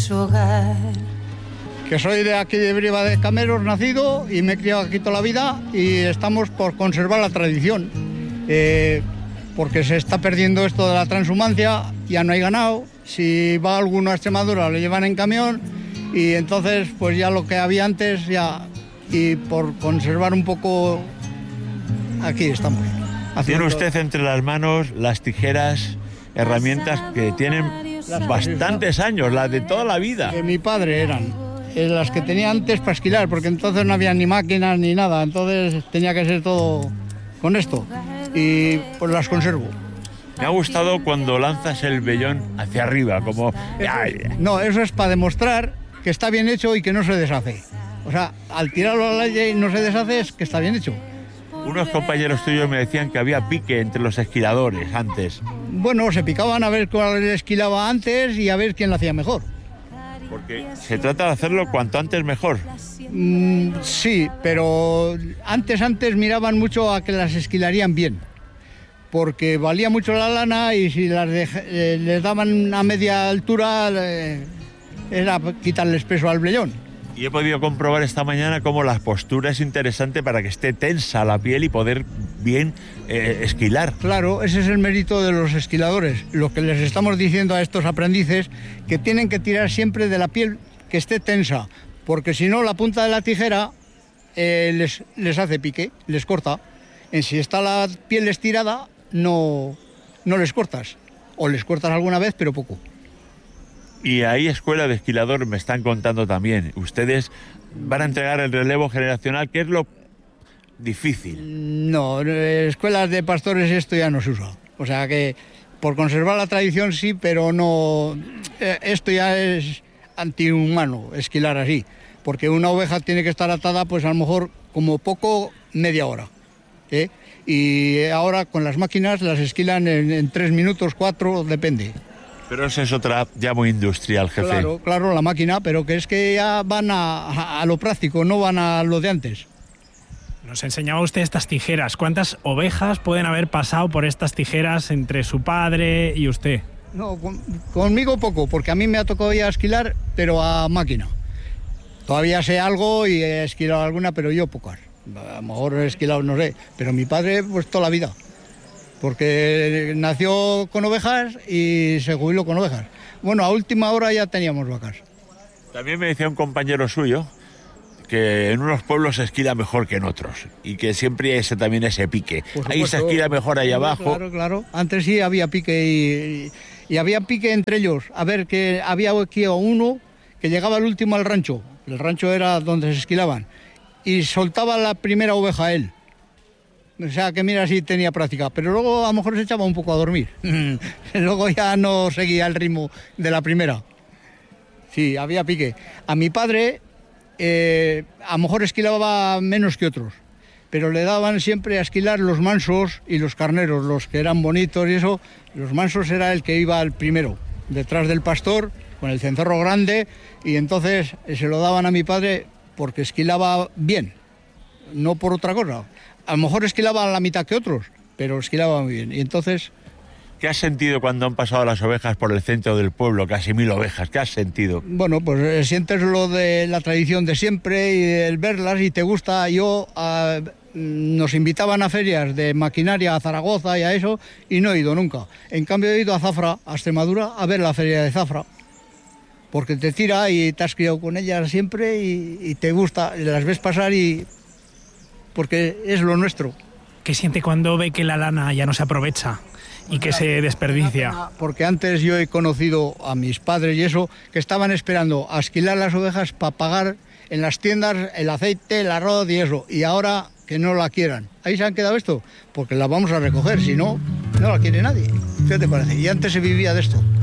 su hogar. Que soy de aquí de Briva de Cameros, nacido, y me he criado aquí toda la vida, y estamos por conservar la tradición, porque se está perdiendo esto de la transhumancia, ya no hay ganado, si va alguno a Extremadura lo llevan en camión, y entonces pues ya lo que había antes, ya, y por conservar un poco, aquí estamos. Tiene usted entre las manos las tijeras, herramientas que tienen bastantes años, las de toda la vida. De mi padre eran. Las que tenía antes para esquilar, porque entonces no había ni máquinas ni nada, entonces tenía que ser todo con esto, y pues las conservo. Me ha gustado cuando lanzas el vellón hacia arriba, como... No, eso es para demostrar que está bien hecho y que no se deshace. O sea, al tirarlo al aire y no se deshace, es que está bien hecho. Unos compañeros tuyos me decían que había pique entre los esquiladores antes. Bueno, se picaban a ver cuál esquilaba antes y a ver quién lo hacía mejor. Porque se trata de hacerlo cuanto antes mejor. Sí, pero antes miraban mucho a que las esquilarían bien, porque valía mucho la lana, y si les daban a media altura era quitarles peso al vellón. Y he podido comprobar esta mañana cómo la postura es interesante para que esté tensa la piel y poder bien esquilar. Claro, ese es el mérito de los esquiladores. Lo que les estamos diciendo a estos aprendices, que tienen que tirar siempre de la piel que esté tensa, porque si no la punta de la tijera les hace pique, les corta. Si está la piel estirada, no les cortas, o les cortas alguna vez, pero poco. Y ahí escuela de esquilador me están contando también. Ustedes van a entregar el relevo generacional, que es lo difícil. No, escuelas de pastores esto ya no se usa. O sea que por conservar la tradición sí, pero no... Esto ya es antihumano, esquilar así. Porque una oveja tiene que estar atada, pues a lo mejor como poco media hora. Y ahora con las máquinas las esquilan en 3 minutos, 4, depende. Pero esa es otra ya muy industrial, jefe. Claro, la máquina, pero que es que ya van a lo práctico, no van a lo de antes. Nos enseñaba usted estas tijeras. ¿Cuántas ovejas pueden haber pasado por estas tijeras entre su padre y usted? No, conmigo poco, porque a mí me ha tocado ya esquilar, pero a máquina. Todavía sé algo y he esquilado alguna, pero yo pocas. A lo mejor he esquilado, no sé, pero mi padre pues toda la vida. Porque nació con ovejas y se jubiló con ovejas. Bueno, a última hora ya teníamos vacas. También me decía un compañero suyo que en unos pueblos se esquila mejor que en otros, y que siempre hay también ese pique. Ahí se esquila mejor ahí abajo. Claro. Antes sí había pique y había pique entre ellos. A ver, que había aquí uno que llegaba el último al rancho. El rancho era donde se esquilaban. Y soltaba la primera oveja él. O sea, que mira si tenía práctica, pero luego a lo mejor se echaba un poco a dormir. Luego ya no seguía el ritmo de la primera. Sí, había pique. A mi padre a lo mejor esquilaba menos que otros, pero le daban siempre a esquilar los mansos y los carneros, los que eran bonitos y eso. Los mansos era el que iba al primero, detrás del pastor, con el cencerro grande, y entonces se lo daban a mi padre porque esquilaba bien, no por otra cosa. A lo mejor esquilaba a la mitad que otros, pero esquilaba muy bien. Y entonces... ¿Qué has sentido cuando han pasado las ovejas por el centro del pueblo? Casi 1000 ovejas. ¿Qué has sentido? Bueno, pues sientes lo de la tradición de siempre y el verlas, y te gusta. Nos invitaban a ferias de maquinaria a Zaragoza y a eso, y no he ido nunca. En cambio he ido a Zafra, a Extremadura, a ver la feria de Zafra. Porque te tira y te has criado con ellas siempre y te gusta. Las ves pasar y... porque es lo nuestro. ¿Qué siente cuando ve que la lana ya no se aprovecha y que se desperdicia? Porque antes yo he conocido a mis padres y eso, que estaban esperando a esquilar las ovejas para pagar en las tiendas el aceite, el arroz y eso, y ahora que no la quieran. Ahí se han quedado esto, porque la vamos a recoger, si no, no la quiere nadie. ¿Qué te parece? Y antes se vivía de esto.